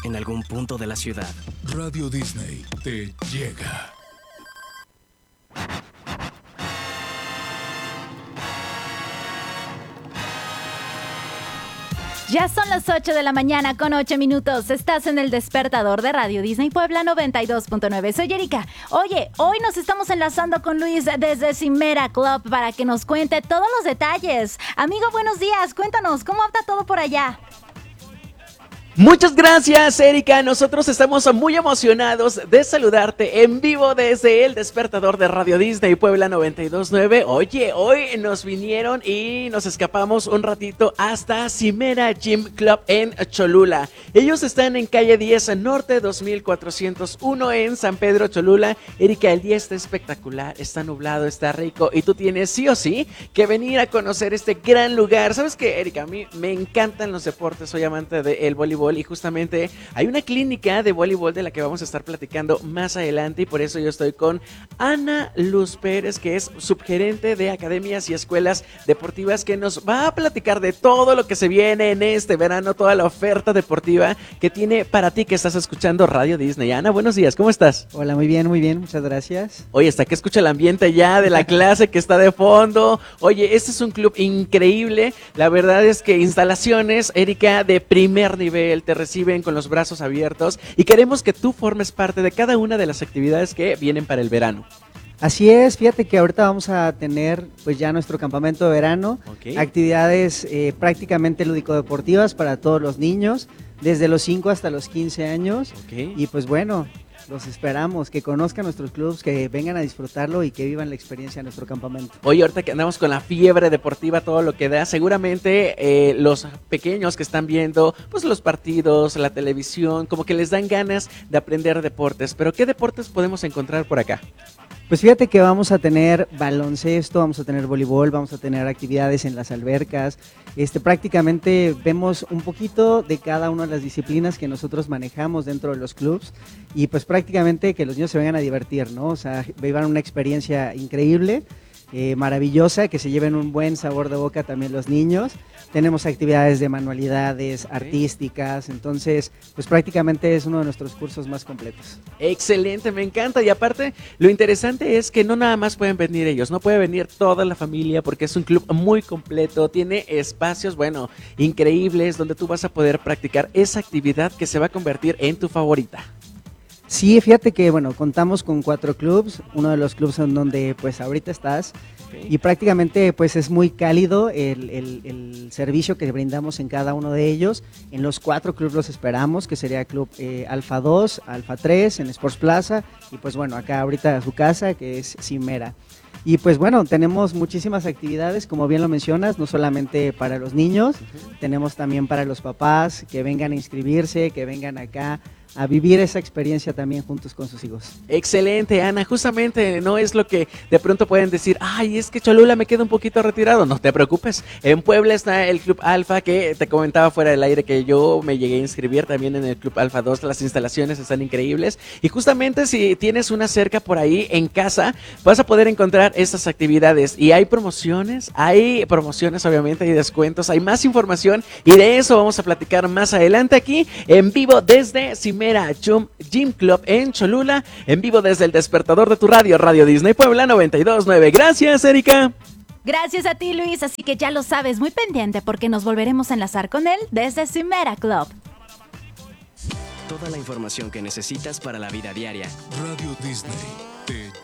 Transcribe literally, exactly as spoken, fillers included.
en algún punto de la ciudad. Radio Disney te llega. Ya son las ocho de la mañana con ocho minutos. Estás en el despertador de Radio Disney Puebla noventa y dos punto nueve. Soy Erika. Oye, hoy nos estamos enlazando con Luis desde Cimera Club para que nos cuente todos los detalles. Amigo, buenos días. Cuéntanos, ¿cómo anda todo por allá? Muchas gracias, Erika. Nosotros estamos muy emocionados de saludarte en vivo desde el despertador de Radio Disney Puebla noventa y dos punto nueve. Oye, hoy nos vinieron y nos escapamos un ratito hasta Cimera Gym Club en Cholula. Ellos están en calle diez Norte dos mil cuatrocientos uno en San Pedro, Cholula. Erika, el día está espectacular, está nublado, está rico y tú tienes sí o sí que venir a conocer este gran lugar. ¿Sabes qué, Erika? A mí me encantan los deportes, soy amante del voleibol. Y justamente hay una clínica de voleibol de la que vamos a estar platicando más adelante y por eso yo estoy con Ana Luz Pérez, que es subgerente de academias y escuelas deportivas, que nos va a platicar de todo lo que se viene en este verano, toda la oferta deportiva que tiene para ti que estás escuchando Radio Disney. Ana, buenos días, ¿cómo estás? Hola, muy bien, muy bien, muchas gracias. Oye, hasta que escucha el ambiente ya de la clase que está de fondo. Oye, este es un club increíble, la verdad es que instalaciones, Erika, de primer nivel, te reciben con los brazos abiertos y queremos que tú formes parte de cada una de las actividades que vienen para el verano. Así es, fíjate que ahorita vamos a tener pues ya nuestro campamento de verano, okay. Actividades eh, prácticamente lúdico-deportivas para todos los niños, desde los cinco hasta los quince años, okay. Y pues bueno, los esperamos, que conozcan nuestros clubs, que vengan a disfrutarlo y que vivan la experiencia de nuestro campamento. Oye, ahorita que andamos con la fiebre deportiva, todo lo que da, seguramente eh, los pequeños que están viendo pues los partidos, la televisión, como que les dan ganas de aprender deportes. Pero ¿qué deportes podemos encontrar por acá? Pues fíjate que vamos a tener baloncesto, vamos a tener voleibol, vamos a tener actividades en las albercas. Este, prácticamente vemos un poquito de cada una de las disciplinas que nosotros manejamos dentro de los clubs y pues prácticamente que los niños se vengan a divertir, ¿no? O sea, vivan una experiencia increíble, eh, maravillosa, que se lleven un buen sabor de boca también los niños. Tenemos actividades de manualidades, okay, artísticas, entonces pues prácticamente es uno de nuestros cursos más completos. Excelente, me encanta, y aparte lo interesante es que no nada más pueden venir ellos, no puede venir toda la familia porque es un club muy completo, tiene espacios, bueno, increíbles donde tú vas a poder practicar esa actividad que se va a convertir en tu favorita. Sí, fíjate que bueno, contamos con cuatro clubs, uno de los clubs en donde pues ahorita estás, okay, y prácticamente pues es muy cálido el, el, el servicio que brindamos en cada uno de ellos. En los cuatro clubs los esperamos, que sería Club eh, Alfa dos, Alfa tres, en Sports Plaza, y pues bueno, acá ahorita su casa que es Cimera. Y pues bueno, tenemos muchísimas actividades, como bien lo mencionas, no solamente para los niños, uh-huh, tenemos también para los papás que vengan a inscribirse, que vengan acá a vivir esa experiencia también juntos con sus hijos. Excelente, Ana, justamente no es lo que de pronto pueden decir, ay, es que Cholula me queda un poquito retirado. No te preocupes, en Puebla está el Club Alfa, que te comentaba fuera del aire que yo me llegué a inscribir también en el Club Alfa dos, las instalaciones están increíbles y justamente si tienes una cerca por ahí en casa, vas a poder encontrar estas actividades y hay promociones, hay promociones obviamente, hay descuentos, hay más información y de eso vamos a platicar más adelante aquí en vivo desde Cimera Gym Club en Cholula, en vivo desde el despertador de tu radio, Radio Disney Puebla noventa y dos punto nueve. Gracias, Erika. Gracias a ti, Luis, así que ya lo sabes, muy pendiente porque nos volveremos a enlazar con él desde Cimera Club. Toda la información que necesitas para la vida diaria. Radio Disney te